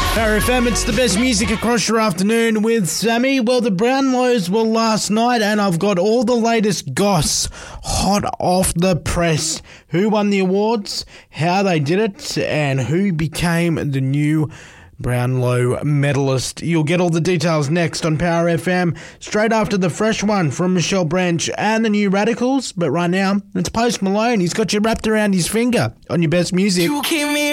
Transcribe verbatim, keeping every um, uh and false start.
Power F M, it's the best music across your afternoon with Sammy. Well, the Brownlows were last night, and I've got all the latest goss hot off the press. Who won the awards, how they did it, and who became the new Brownlow medalist. You'll get all the details next on Power F M, straight after the fresh one from Michelle Branch and the New Radicals. But right now, it's Post Malone. He's got you wrapped around his finger on your best music. You keep me